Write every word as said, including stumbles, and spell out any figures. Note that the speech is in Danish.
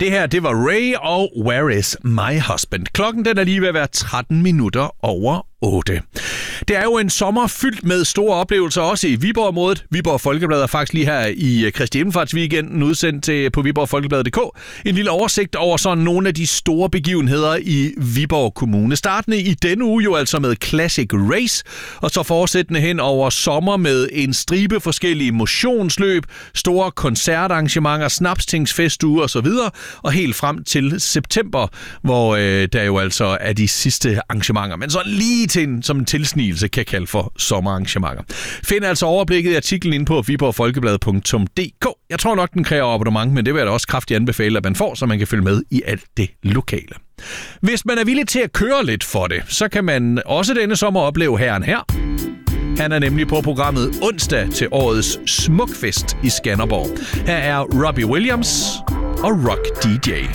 Det her, det var Ray og Where is my husband? Klokken den er lige ved at være tretten minutter over otte. Det er jo en sommer fyldt med store oplevelser, også i Viborg-området. Viborg Folkeblad er faktisk lige her i Kristi Himmelfartsweekenden udsendt til på viborg folkeblad punktum d k. En lille oversigt over sådan nogle af de store begivenheder i Viborg Kommune. Startende i denne uge jo altså med Classic Race, og så fortsættende hen over sommer med en stribe forskellige motionsløb, store koncertarrangementer, snapstingsfestuger osv., og helt frem til september, hvor øh, der jo altså er de sidste arrangementer. Men sådan lige til en, som en tilsnigelse kan kalde for sommerarrangementer. Find altså overblikket i artiklen inde på viborg folkeblad punktum d k. Jeg tror nok, den kræver abonnement, men det vil jeg da også kraftigt anbefale, at man får, så man kan følge med i alt det lokale. Hvis man er villig til at køre lidt for det, så kan man også denne sommer opleve herren her. Han er nemlig på programmet onsdag til årets Smukfest i Skanderborg. Her er Robbie Williams og Rock D J.